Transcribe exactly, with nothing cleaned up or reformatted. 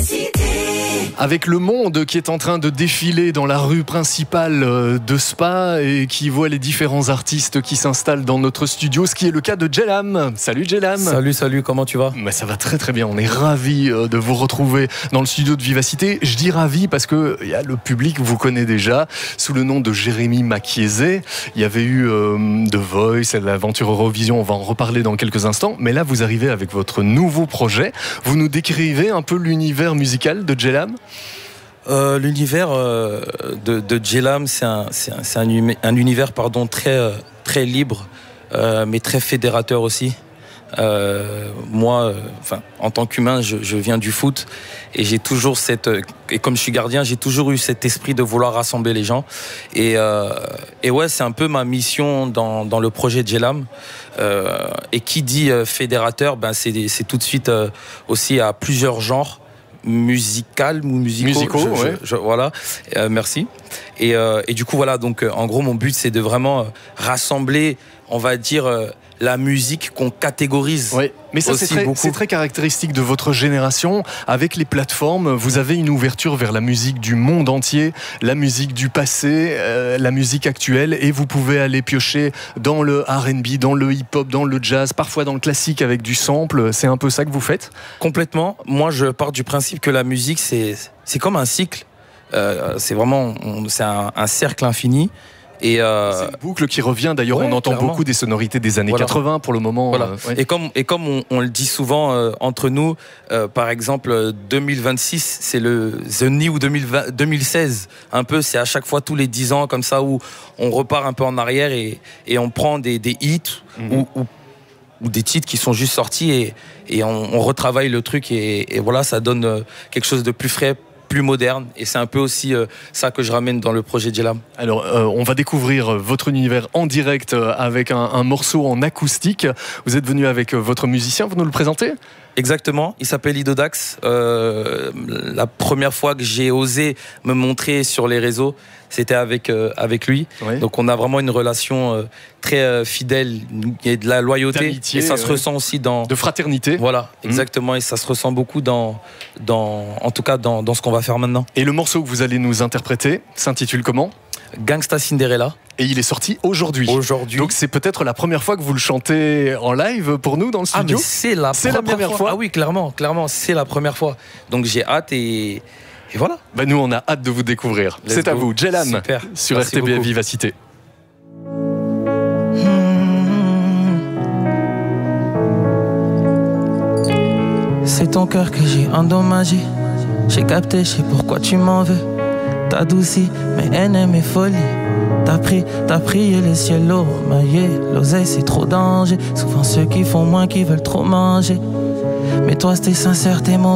Avec le monde qui est en train de défiler dans la rue principale de Spa et qui voit les différents artistes qui s'installent dans notre studio, ce qui est le cas de Djelam. Salut Djelam. Salut, salut, comment tu vas? Mais ça va très très bien, on est ravis de vous retrouver dans le studio de Vivacité. Je dis ravis parce que y a le public vous connaît déjà sous le nom de Jérémy Machiezé. Il y avait eu euh, The Voice, l'aventure Eurovision, on va en reparler dans quelques instants. Mais là vous arrivez avec votre nouveau projet. Vous nous décrivez un peu l'univers musical de Djelam? Euh, l'univers euh, de, de Djelam, c'est un, c'est un, c'est un, un univers pardon, très, euh, très libre, euh, mais très fédérateur aussi. Euh, moi, enfin, euh, en tant qu'humain, je, je viens du foot et j'ai toujours cette, et comme je suis gardien, j'ai toujours eu cet esprit de vouloir rassembler les gens. Et, euh, et ouais, c'est un peu ma mission dans, dans le projet Djelam. Euh, et qui dit euh, fédérateur, ben c'est, c'est tout de suite euh, aussi à plusieurs genres. Musical ou musicaux, musicaux je, ouais. je, je, voilà, euh, merci. Et, euh, et du coup voilà, donc euh, en gros mon but c'est de vraiment euh, rassembler, on va dire euh, la musique qu'on catégorise. Oui, mais ça c'est très, c'est très caractéristique de votre génération. Avec les plateformes, vous avez une ouverture vers la musique du monde entier, la musique du passé, euh, la musique actuelle, et vous pouvez aller piocher dans le R and B, dans le hip-hop, dans le jazz, parfois dans le classique avec du sample. C'est un peu ça que vous faites? Complètement. Moi, je pars du principe que la musique, c'est, c'est comme un cycle. Euh, c'est vraiment, on, c'est un, un cercle infini. Et euh... c'est une boucle qui revient. D'ailleurs, ouais, on entend clairement beaucoup des sonorités des années voilà. quatre-vingts pour le moment. Voilà. Euh, ouais. Et comme, et comme on, on le dit souvent euh, entre nous, euh, par exemple, deux mille vingt-six, c'est le The New deux mille vingt, deux mille seize. Un peu, c'est à chaque fois tous les dix ans comme ça où on repart un peu en arrière et, et on prend des, des hits mmh. ou, ou, ou des titres qui sont juste sortis et, et on, on retravaille le truc et, et voilà, ça donne quelque chose de plus frais, plus moderne, et c'est un peu aussi euh, ça que je ramène dans le projet Djelam. Alors euh, on va découvrir votre univers en direct euh, avec un, un morceau en acoustique. Vous êtes venu avec euh, votre musicien, vous nous le présentez? Exactement, il s'appelle Idodax. Euh, la première fois que j'ai osé me montrer sur les réseaux, c'était avec, euh, avec lui. Oui. Donc on a vraiment une relation euh, très euh, fidèle, il y a de la loyauté. D'amitié, et ça se ouais. ressent aussi dans... De fraternité. Voilà, exactement, mmh. et ça se ressent beaucoup dans, dans, en tout cas dans, dans ce qu'on va faire maintenant. Et le morceau que vous allez nous interpréter s'intitule comment? Gangsta Cinderella. Et il est sorti aujourd'hui. Aujourd'hui. Donc c'est peut-être la première fois que vous le chantez en live pour nous dans le studio. Ah mais c'est la, c'est première, la première fois. fois. Ah oui, clairement, clairement, c'est la première fois. Donc j'ai hâte et, et voilà. Bah nous on a hâte de vous découvrir. Let's c'est go. À vous, Djelam, super. Sur Merci R T B beaucoup. Vivacité. C'est ton cœur que j'ai endommagé. J'ai capté, je sais pourquoi tu m'en veux. T'as adouci mes haines et mes folies. T'as pris, t'as prié les ciels l'eau maillé. L'oseille c'est trop danger. Souvent ceux qui font moins qui veulent trop manger. Mais toi c'était sincère tes mots.